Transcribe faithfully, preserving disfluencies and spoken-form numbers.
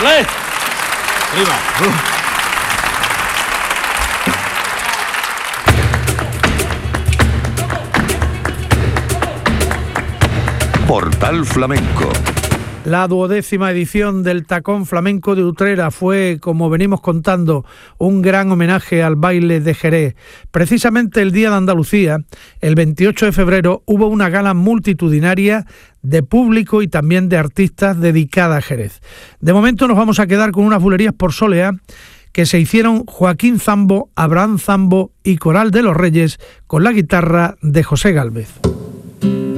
¡Olé! ¡Viva! Uh. Portal Flamenco. La duodécima edición del Tacón Flamenco de Utrera fue, como venimos contando, un gran homenaje al baile de Jerez. Precisamente el Día de Andalucía, el veintiocho de febrero, hubo una gala multitudinaria de público y también de artistas dedicada a Jerez. De momento nos vamos a quedar con unas bulerías por soleá que se hicieron Joaquín Zambo, Abraham Zambo y Coral de los Reyes con la guitarra de José Gálvez.